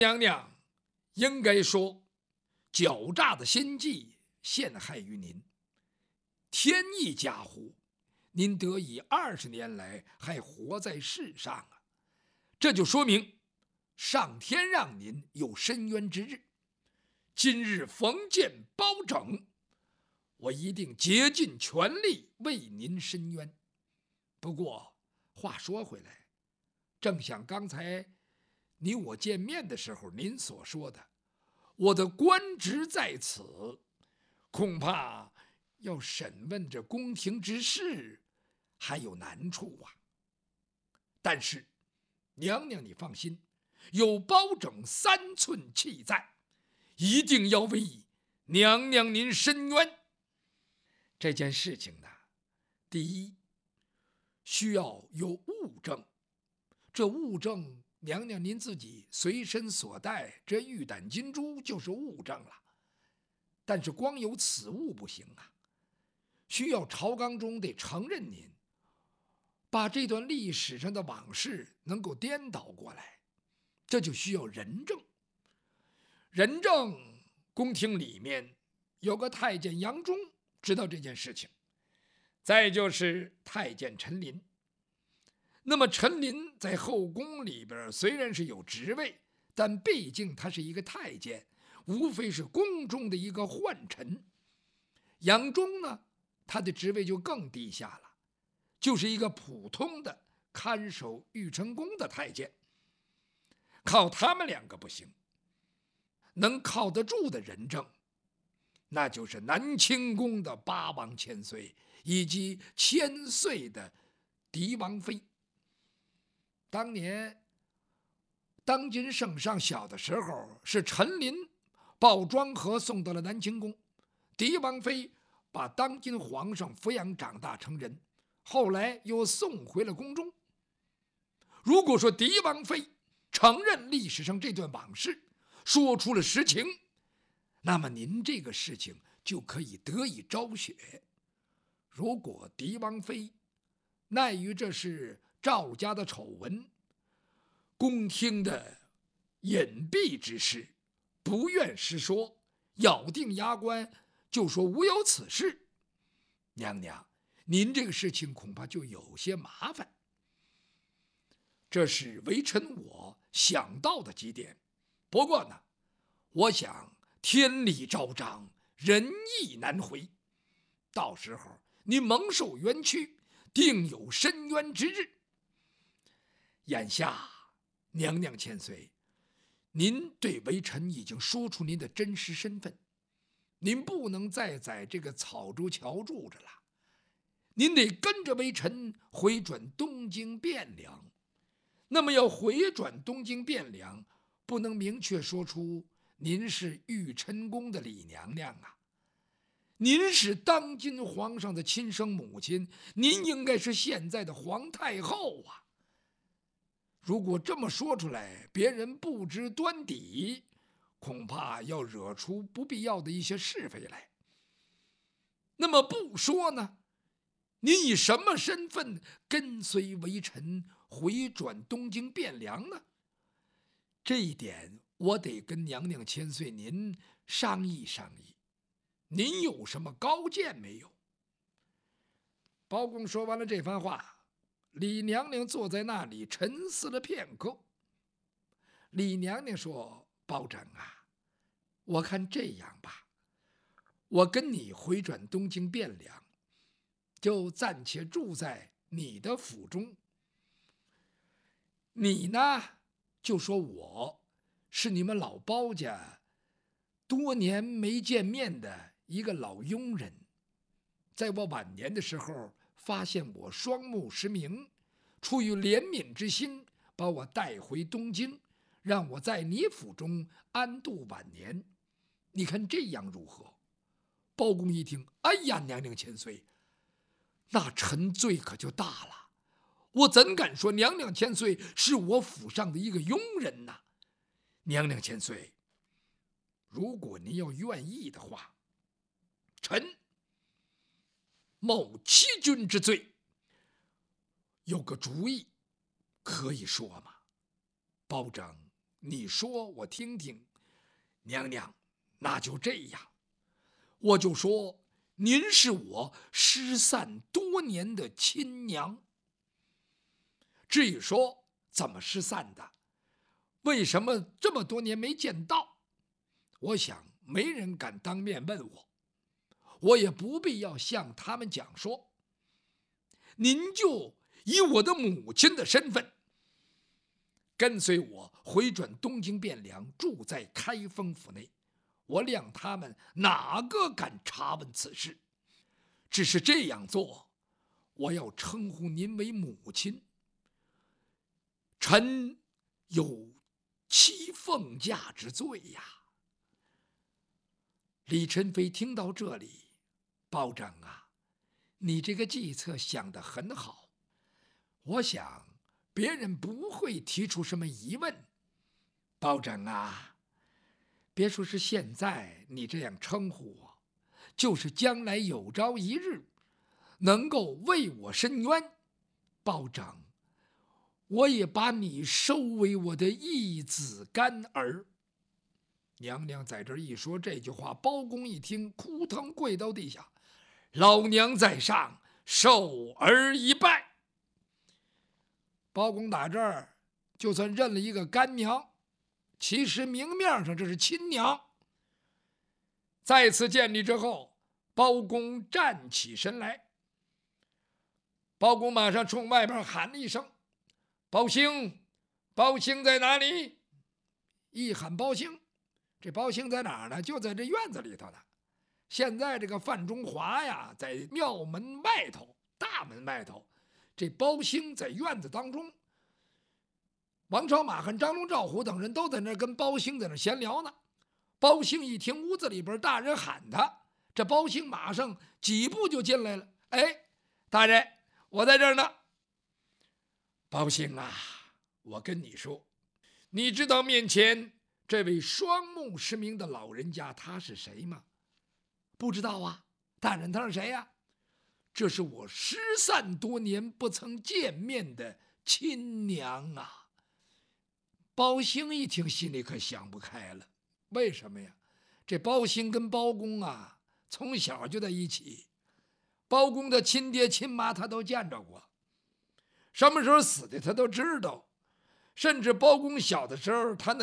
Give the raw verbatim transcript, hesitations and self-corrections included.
娘娘应该说，狡诈的心计陷害于您，天意加护，您得以二十年来还活在世上啊！这就说明上天让您有伸冤之日。今日逢见包拯，我一定竭尽全力为您伸冤。不过话说回来，正像刚才你我见面的时候您所说的，我的官职在此，恐怕要审问这宫廷之事还有难处啊。但是娘娘你放心，有包拯三寸气在，一定要为娘娘您伸冤。这件事情呢，第一需要有物证，这物证娘娘您自己随身所带这玉胆金珠就是物证了。但是光有此物不行啊，需要朝纲中得承认您，把这段历史上的往事能够颠倒过来，这就需要人证。人证宫廷里面有个太监杨忠知道这件事情，再就是太监陈琳。那么陈琳在后宫里边虽然是有职位，但毕竟他是一个太监，无非是宫中的一个宦臣。杨忠呢，他的职位就更低下了，就是一个普通的看守玉成宫的太监。靠他们两个不行，能靠得住的人证，那就是南清宫的八王千岁以及千岁的狄王妃。当年当今圣上小的时候，是陈琳抱庄和送到了南清宫，狄王妃把当今皇上抚养长大成人，后来又送回了宫中。如果说狄王妃承认历史上这段往事，说出了实情，那么您这个事情就可以得以昭雪。如果狄王妃奈于这是赵家的丑闻，宫廷的隐蔽之事，不愿实说，咬定牙关就说无有此事，娘娘您这个事情恐怕就有些麻烦。这是微臣我想到的几点。不过呢，我想天理昭彰，仁义难回，到时候您蒙受冤屈，定有伸冤之日。眼下娘娘千岁，您对微臣已经说出您的真实身份，您不能再在这个草竹桥住着了，您得跟着微臣回转东京汴梁。那么要回转东京汴梁，不能明确说出您是玉琛宫的李娘娘啊，您是当今皇上的亲生母亲，您应该是现在的皇太后啊。如果这么说出来，别人不知端底，恐怕要惹出不必要的一些是非来。那么不说呢，您以什么身份跟随微臣回转东京汴梁呢？这一点我得跟娘娘千岁您商议商议，您有什么高见没有？包公说完了这番话，李娘娘坐在那里沉思了片刻。李娘娘说：包拯啊，我看这样吧，我跟你回转东京汴梁，就暂且住在你的府中。你呢，就说我是你们老包家多年没见面的一个老佣人，在我晚年的时候发现我双目失明，出于怜悯之心，把我带回东京，让我在你府中安度晚年。你看这样如何？包公一听，哎呀，娘娘千岁，那臣罪可就大了。我怎敢说娘娘千岁是我府上的一个佣人呢？娘娘千岁，如果您要愿意的话，臣某欺君之罪，有个主意可以说吗？包拯你说我听听。”娘娘，那就这样，我就说您是我失散多年的亲娘。至于说怎么失散的，为什么这么多年没见到，我想没人敢当面问我，我也不必要向他们讲说。您就以我的母亲的身份，跟随我回转东京汴梁，住在开封府内，我谅他们哪个敢查问此事？只是这样做，我要称呼您为母亲，臣有欺奉驾之罪呀。李宸妃听到这里，保长啊，你这个计策想得很好，我想别人不会提出什么疑问。保长啊，别说是现在你这样称呼我，就是将来有朝一日能够为我伸冤，保长，我也把你收为我的义子干儿。娘娘在这一说这句话，包公一听，扑腾跪到地下：“老娘在上，受儿一拜。”包公打这儿就算认了一个干娘，其实明面上这是亲娘。再次见礼之后，包公站起身来，包公马上冲外边喊了一声：“包兴，包兴在哪里？”一喊包兴，这包兴在哪儿呢？就在这院子里头呢。现在这个范中华呀，在庙门外头，大门外头，这包兴在院子当中。王朝、马汉、张龙、赵虎等人都在那跟包兴在那闲聊呢。包兴一听屋子里边大人喊他，这包兴马上几步就进来了。哎，大人，我在这儿呢。包兴啊，我跟你说，你知道面前这位双目失明的老人家他是谁吗？不知道啊。大人，他是谁呀？这是我失散多年不曾见面的亲娘啊。包兴一听，心里可想不开了。为什么呀？这包兴跟包公啊，从小就在一起，包公的亲爹亲妈他都见着过，什么时候死的他都知道，甚至包公小的时候，他那